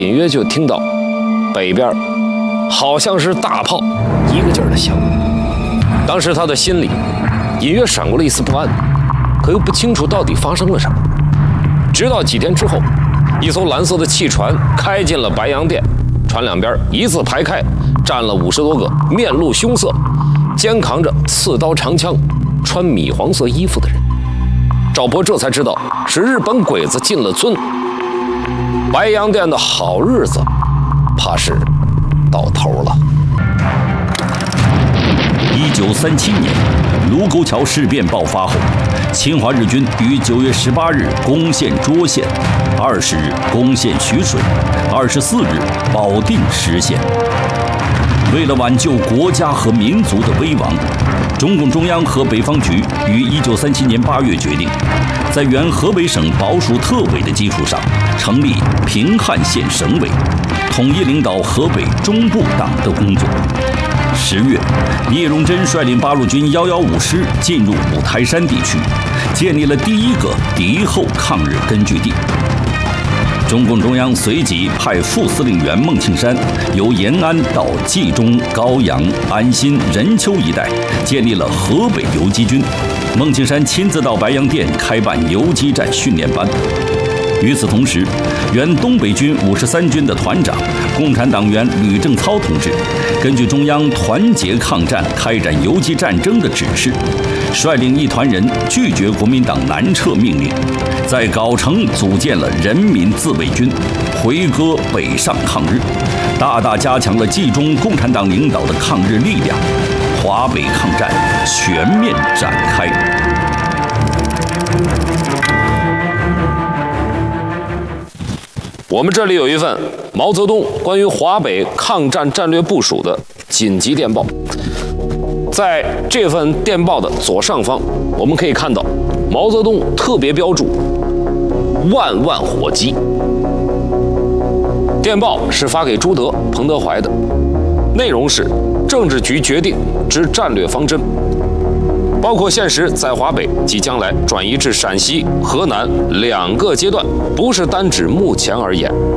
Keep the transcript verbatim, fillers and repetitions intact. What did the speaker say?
隐约就听到北边好像是大炮一个劲儿的响。当时他的心里隐约闪过了一丝不安，可又不清楚到底发生了什么。直到几天之后，一艘蓝色的汽船开进了白洋淀，船两边一字排开，站了五十多个面露凶色、肩扛着刺刀长枪、穿米黄色衣服的人。赵波这才知道是日本鬼子进了村，白洋淀的好日子怕是到头了。 一九三七年，卢沟桥事变爆发后，侵华日军于九月十八日攻陷涿县，二十日攻陷徐水，二十四日保定实现。为了挽救国家和民族的危亡，中共中央和北方局于一九三七年八月决定，在原河北省保属特委的基础上，成立平汉县省委，统一领导河北中部党的工作。十月，聂荣臻率领八路军一一五师进入五台山地区，建立了第一个敌后抗日根据地。中共中央随即派副司令员孟庆山由延安到冀中、高阳、安新、任丘一带，建立了河北游击军。孟庆山亲自到白洋淀开办游击战训练班。与此同时，原东北军五十三军的团长、共产党员吕正操同志，根据中央团结抗战、开展游击战争的指示，率领一团人拒绝国民党南撤命令，在藁城组建了人民自卫军，回戈北上抗日，大大加强了冀中共产党领导的抗日力量，华北抗战全面展开。 我们这里有一份毛泽东关于华北抗战战略部署的紧急电报，在这份电报的左上方，我们可以看到毛泽东特别标注万万火急。电报是发给朱德、彭德怀的，内容是政治局决定之战略方针，包括现时在华北及将来转移至陕西、河南两个阶段，不是单指目前而言。